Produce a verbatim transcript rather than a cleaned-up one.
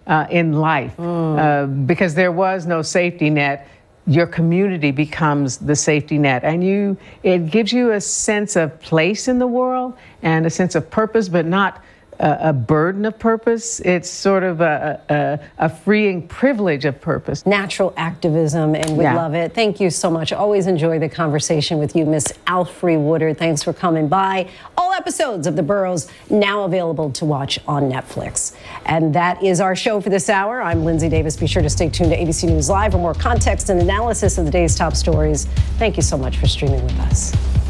uh, in life. Mm. Uh, because there was no safety net, your community becomes the safety net, and you it gives you a sense of place in the world and a sense of purpose, but not a, a burden of purpose. It's sort of a, a, a freeing privilege of purpose. Natural activism, and we yeah. love it. Thank you so much. Always enjoy the conversation with you, Miss Alfre Woodard. Thanks for coming by. All episodes of The Boroughs now available to watch on Netflix. And that is our show for this hour. I'm Lindsay Davis. Be sure to stay tuned to A B C News Live for more context and analysis of the day's top stories. Thank you so much for streaming with us.